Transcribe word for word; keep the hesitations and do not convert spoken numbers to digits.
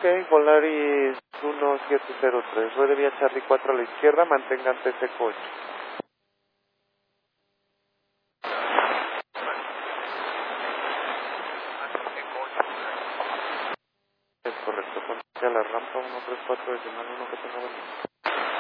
Ok, Volaris uno siete cero tres, ruede vía Charlie cuatro a la izquierda, mantengan T C ocho. Es correcto, consigue la rampa uno tres cuatro decimal uno, que tenga buen día.